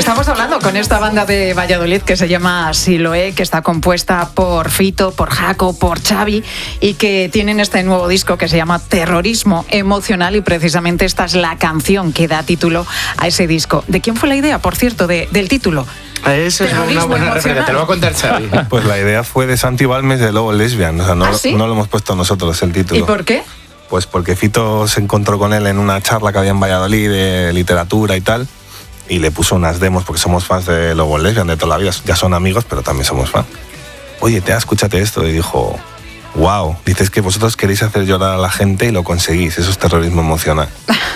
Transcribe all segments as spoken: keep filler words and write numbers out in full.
Estamos hablando con esta banda de Valladolid que se llama Siloé, que está compuesta por Fito, por Jaco, por Xavi y que tienen este nuevo disco que se llama Terrorismo Emocional y precisamente esta es la canción que da título a ese disco. ¿De quién fue la idea, por cierto, de, del título? Eso es una buena referencia, te lo voy a contar Xavi. Pues la idea fue de Santi Balmes de Lobo Lesbian, o sea, no, ¿Ah, sí? no lo hemos puesto nosotros el título. ¿Y por qué? Pues porque Fito se encontró con él en una charla que había en Valladolid de literatura y tal, y le puso unas demos porque somos fans de Lobo Lesbian de toda la vida, ya son amigos, pero también somos fans. Oye, te escúchate esto, y dijo, wow, dices que vosotros queréis hacer llorar a la gente y lo conseguís, eso es terrorismo emocional.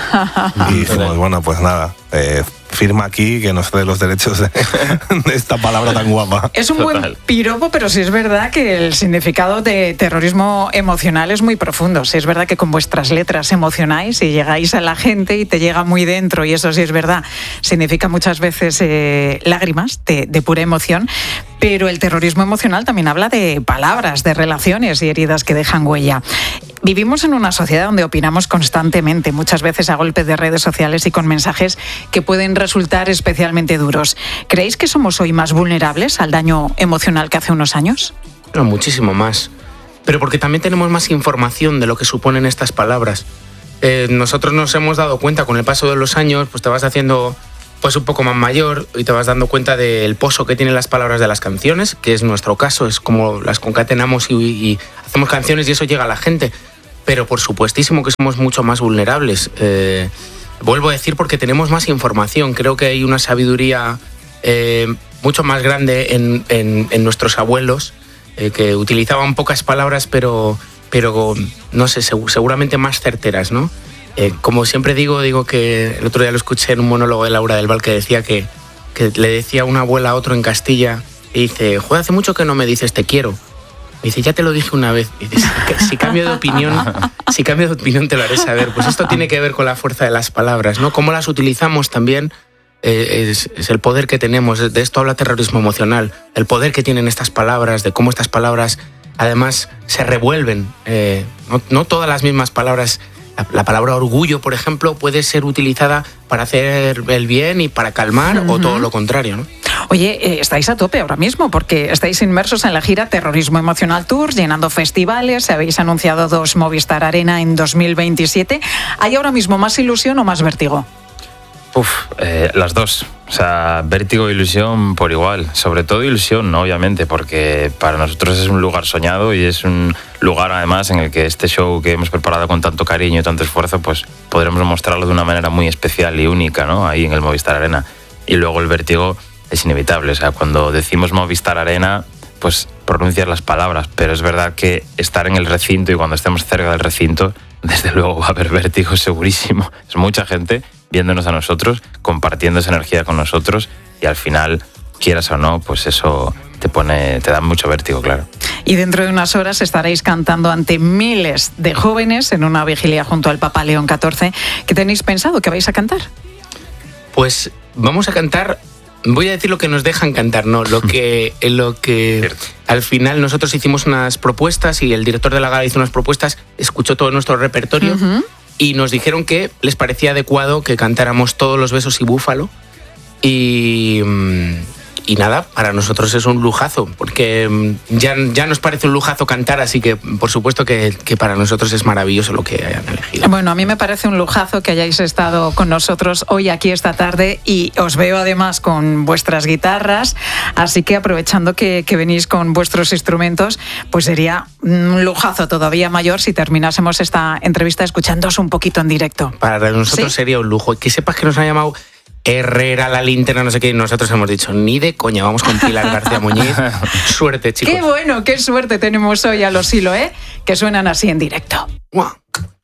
Y dijimos, bueno, pues nada, eh, firma aquí que nos cede los derechos de, de esta palabra tan guapa. Es un Total. buen piropo, pero sí es verdad que el significado de terrorismo emocional es muy profundo. Sí es verdad que con vuestras letras emocionáis y llegáis a la gente y te llega muy dentro, y eso sí es verdad. Significa muchas veces eh, lágrimas de, de pura emoción, pero el terrorismo emocional también habla de palabras, de relaciones y heridas que dejan huella. Vivimos en una sociedad donde opinamos constantemente, muchas veces a golpe de redes sociales y con mensajes que pueden resultar especialmente duros. ¿Creéis que somos hoy más vulnerables al daño emocional que hace unos años? No, muchísimo más. Pero porque también tenemos más información de lo que suponen estas palabras. Eh, nosotros nos hemos dado cuenta con el paso de los años, pues te vas haciendo pues un poco más mayor y te vas dando cuenta del pozo que tienen las palabras de las canciones, que es nuestro caso, es como las concatenamos y, y hacemos canciones y eso llega a la gente. Pero por supuestísimo que somos mucho más vulnerables. Eh, vuelvo a decir porque tenemos más información. Creo que hay una sabiduría eh, mucho más grande en, en, en nuestros abuelos, eh, que utilizaban pocas palabras, pero, pero no sé, seguramente más certeras, ¿no? Eh, como siempre digo, digo que el otro día lo escuché en un monólogo de Laura del Val que decía que, que le decía una abuela a otro en Castilla y dice, joder, hace mucho que no me dices te quiero. Me dice, ya te lo dije una vez. Y dice, si, si cambio de opinión, si cambio de opinión te lo haré saber. Pues esto tiene que ver con la fuerza de las palabras, ¿no? Cómo las utilizamos también eh, es, es el poder que tenemos. De esto habla terrorismo emocional. El poder que tienen estas palabras, de cómo estas palabras además se revuelven. Eh, no, no todas las mismas palabras. La, la palabra orgullo, por ejemplo, puede ser utilizada para hacer el bien y para calmar, uh-huh. o todo lo contrario, ¿no? Oye, eh, estáis a tope ahora mismo porque estáis inmersos en la gira Terrorismo Emocional Tour, llenando festivales, habéis anunciado dos Movistar Arena en dos mil veintisiete. ¿Hay ahora mismo más ilusión o más vértigo? Uf, eh, las dos. O sea, vértigo e ilusión por igual. Sobre todo ilusión, ¿no? Obviamente, porque para nosotros es un lugar soñado y es un lugar, además, en el que este show que hemos preparado con tanto cariño y tanto esfuerzo, pues podremos mostrarlo de una manera muy especial y única, ¿no? Ahí en el Movistar Arena. Y luego el vértigo es inevitable. O sea, cuando decimos Movistar Arena, pues pronuncias las palabras, pero es verdad que estar en el recinto y cuando estemos cerca del recinto, desde luego va a haber vértigo segurísimo. Es mucha gente viéndonos a nosotros, compartiendo esa energía con nosotros y al final, quieras o no, pues eso te pone, te da mucho vértigo, claro. Y dentro de unas horas estaréis cantando ante miles de jóvenes en una vigilia junto al Papa León catorce. ¿Qué tenéis pensado que vais a cantar? Pues vamos a cantar, voy a decir lo que nos dejan cantar, no, lo que, lo que Cierto. Al final nosotros hicimos unas propuestas y el director de la gala hizo unas propuestas, escuchó todo nuestro repertorio. Uh-huh. Y nos dijeron que les parecía adecuado que cantáramos Todos los besos y Búfalo. Y, y nada, para nosotros es un lujazo, porque ya, ya nos parece un lujazo cantar, así que por supuesto que, que para nosotros es maravilloso lo que hayan elegido. Bueno, a mí me parece un lujazo que hayáis estado con nosotros hoy aquí esta tarde y os veo además con vuestras guitarras, así que aprovechando que, que venís con vuestros instrumentos, pues sería un lujazo todavía mayor si terminásemos esta entrevista escuchándoos un poquito en directo. Para nosotros ¿Sí? sería un lujo. Que sepas que nos han llamado Herrera, La Linterna, no sé qué, y nosotros hemos dicho, ni de coña, vamos con Pilar García Muñiz. Suerte, chicos. Qué bueno, qué suerte tenemos hoy a los Siloé, que suenan así en directo. Wow.